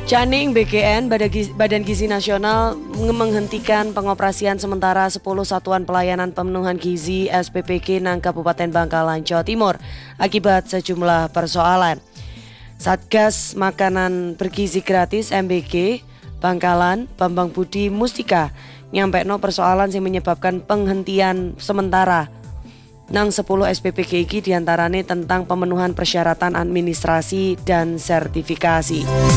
Caning BGN Badan Gizi Nasional menghentikan pengoperasian sementara 10 satuan pelayanan pemenuhan gizi SPPG nang Kabupaten Bangkalan, Jawa Timur akibat sejumlah persoalan. Satgas Makanan Bergizi Gratis MBG Bangkalan Bambang Budi Mustika nyampekno persoalan yang menyebabkan penghentian sementara nang 10 SPPG iki diantarane tentang pemenuhan persyaratan administrasi dan sertifikasi.